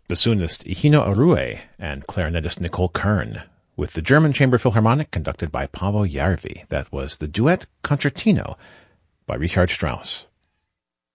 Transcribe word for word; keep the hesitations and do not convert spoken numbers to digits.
bassoonist Ihino Arue and clarinetist Nicole Kern, with the German Chamber Philharmonic conducted by Paavo Järvi. That was the duet Concertino by Richard Strauss.